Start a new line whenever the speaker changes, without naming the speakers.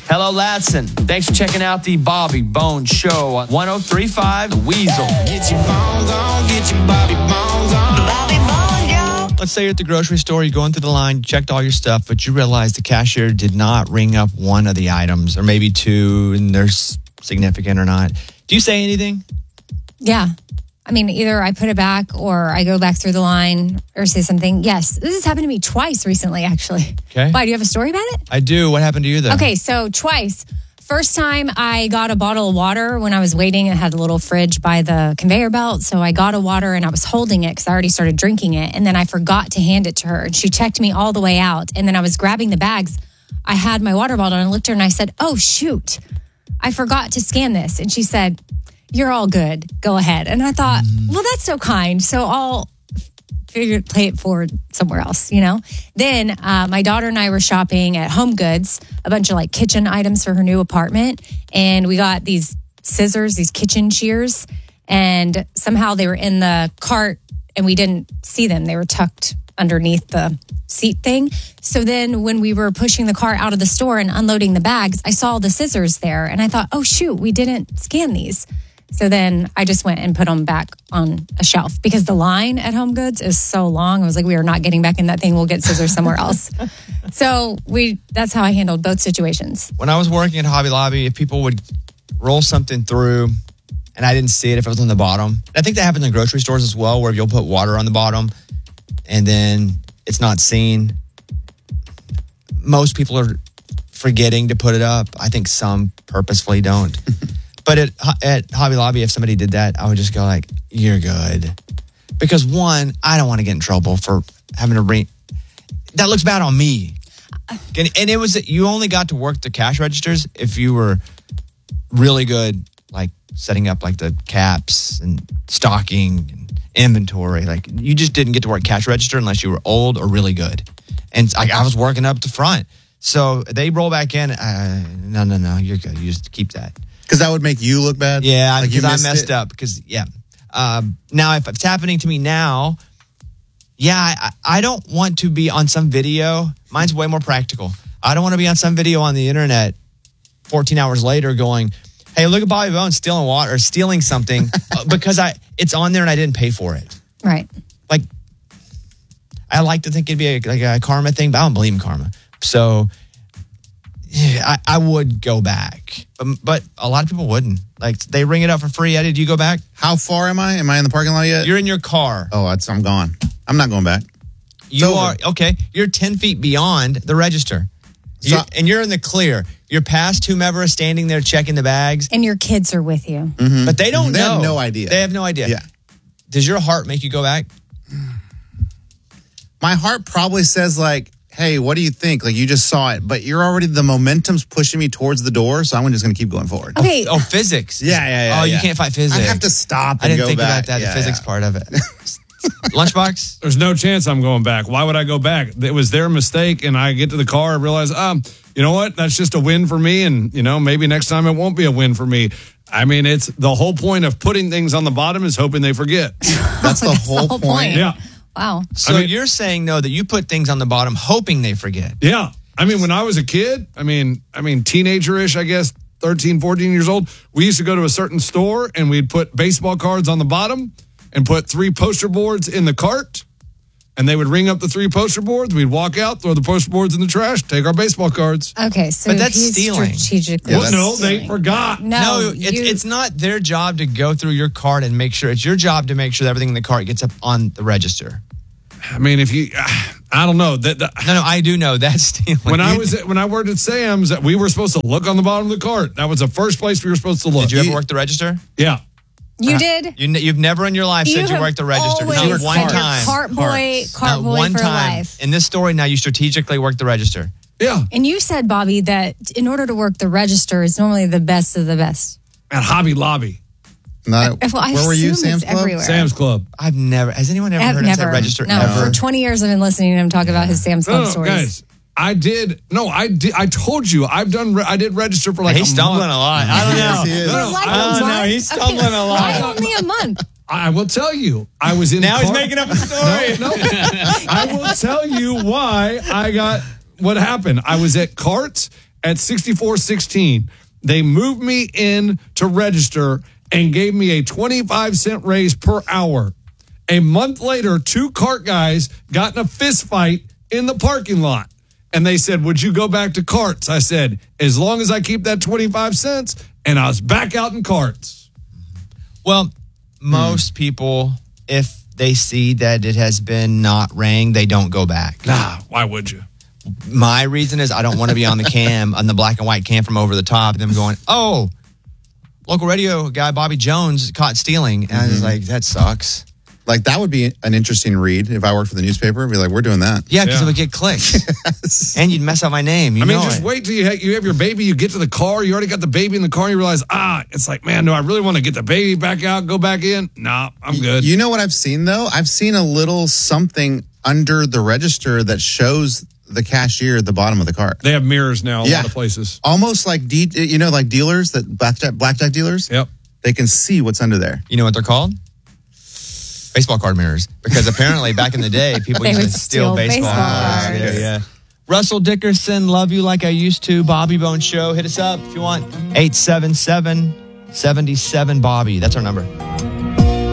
Hello, Latson. Thanks for checking out the Bobby Bones Show on 103.5 The Weasel.
Get your bones on, get your Bobby Bones on. Bobby Bones, yo.
Let's say you're at the grocery store, you're going through the line, you checked all your stuff, but you realize the cashier did not ring up one of the items, or maybe two, and they're significant or not. Do you say anything?
Yeah. I mean, either I put it back or I go back through the line or say something. Yes, this has happened to me twice recently, actually.
Okay.
Why, do you have a story about it?
I do. What happened to you, though?
Okay, so twice. First time I got a bottle of water when I was waiting. It had a little fridge by the conveyor belt. So I got a water and I was holding it because I already started drinking it. And then I forgot to hand it to her. And she checked me all the way out. And then I was grabbing the bags. I had my water bottle and I looked at her and I said, oh, shoot, I forgot to scan this. And she said, you're all good. Go ahead. And I thought, well, that's so kind. So I'll play it forward somewhere else, you know? Then my daughter and I were shopping at Home Goods, a bunch of like kitchen items for her new apartment. And we got these scissors, these kitchen shears. And somehow they were in the cart and we didn't see them. They were tucked underneath the seat thing. So then when we were pushing the cart out of the store and unloading the bags, I saw the scissors there. And I thought, oh, shoot, we didn't scan these. So then I just went and put them back on a shelf because the line at Home Goods is so long. I was like, we are not getting back in that thing. We'll get scissors somewhere else. So that's how I handled both situations.
When I was working at Hobby Lobby, if people would roll something through and I didn't see it, if it was on the bottom, I think that happens in grocery stores as well, where you'll put water on the bottom and then it's not seen. Most people are forgetting to put it up. I think some purposefully don't. But at Hobby Lobby, if somebody did that, I would just go like, you're good. Because one, I don't want to get in trouble for having to ring. That looks bad on me. And it was, you only got to work the cash registers if you were really good, like setting up like the caps and stocking and inventory. Like you just didn't get to work cash register unless you were old or really good. And I was working up the front. So they roll back in. No, you're good. You just keep that.
Because that would make you look bad?
Yeah,
like
because I messed up. Because, yeah. Now, if it's happening to me now, I don't want to be on some video. Mine's way more practical. I don't want to be on some video on the internet 14 hours later going, hey, look at Bobby Bones stealing water or stealing something because it's on there and I didn't pay for it.
Right.
Like, I like to think it'd be a karma thing, but I don't believe in karma. So... yeah, I would go back, but a lot of people wouldn't. Like they ring it up for free. Eddie, do you go back?
How far am I? Am I in the parking lot yet?
You're in your car.
Oh, I'm gone. I'm not going back.
You are okay. You're 10 feet beyond the register, and you're in the clear. You're past whomever is standing there checking the bags,
and your kids are with you.
Mm-hmm.
But they don't know.
They have no idea.
They have no idea.
Yeah.
Does your heart make you go back?
My heart probably says like, hey, what do you think? Like, you just saw it, but the momentum's pushing me towards the door, so I'm just going to keep going forward.
Okay.
Oh, physics.
Yeah.
Oh, you can't fight physics.
I have to stop and
I didn't
go
think
back.
about that, the physics part of it. Lunchbox?
There's no chance I'm going back. Why would I go back? It was their mistake, and I get to the car and realize, you know what? That's just a win for me, and, maybe next time it won't be a win for me. I mean, it's the whole point of putting things on the bottom is hoping they forget.
That's the whole point.
Yeah.
Wow.
So you're saying, though, that you put things on the bottom hoping they forget.
Yeah. I mean, when I was a kid, teenager-ish, I guess, 13, 14 years old, we used to go to a certain store and we'd put baseball cards on the bottom and put 3 poster boards in the cart. And they would ring up the 3 poster boards. We'd walk out, throw the poster boards in the trash, take our baseball cards.
Okay, so
but that's
he's
stealing.
Strategically
they forgot.
No,
it's not their job to go through your cart and make sure. It's your job to make sure that everything in the cart gets up on the register.
I mean, I don't know.
No, I do know that's stealing.
When I worked at Sam's, we were supposed to look on the bottom of the cart. That was the first place we were supposed to look.
Did you ever work the register?
Yeah.
You did?
You've never in your life said you worked the register.
Not
one time.
Cart boy
Not one
for
time.
life.
In this story, now you strategically work the register.
Yeah.
And you said, Bobby, that in order to work the register, it's normally the best of the best.
At Hobby Lobby.
Where were you, Sam's Club?
Everywhere.
Sam's Club.
I've never. Has anyone ever heard of that register?
No,
ever?
for 20 years I've been listening to him talk about his Sam's Club stories.
Guys, I did. I told you. I did register for like
He's stumbling a lot. I don't know.
Yes, he is.
I don't know. He's stumbling a lot.
Why only a month?
I will tell you. I was in
now
the
he's
car.
making up a story.
No. I will tell you why I got what happened. I was at Carts, at 6416. They moved me in to register and gave me a 25-cent raise per hour. A month later, 2 cart guys got in a fist fight in the parking lot. And they said, would you go back to carts? I said, as long as I keep that 25 cents. And I was back out in carts.
Well, most people, if they see that it has been not rang, they don't go back.
Nah, why would you?
My reason is I don't want to be on the cam, on the black and white cam from over the top, them going, oh, local radio guy Bobby Jones caught stealing. And I was like, that sucks.
Like, that would be an interesting read if I worked for the newspaper. I'd be like, we're doing that.
Yeah, because
Yeah.
it would get clicks. And you'd mess up my name.
I mean, just wait till you have your baby, you get to the car, you already got the baby in the car, and you realize, it's like, man, do I really want to get the baby back out, go back in? Nah, I'm good.
You know what I've seen, though? I've seen a little something under the register that shows the cashier at the bottom of the cart.
They have mirrors now a lot of places.
Almost like, like dealers, that blackjack dealers.
Yep.
They can see what's under there.
You know what they're called? Baseball card mirrors. Because apparently back in the day, people
They
used to
would
steal
steal
baseball
baseball
cards.
cards.
Yeah. Russell Dickerson, love you like I used to. Bobby Bone Show. Hit us up if you want. 877-77-BOBBY. That's our number.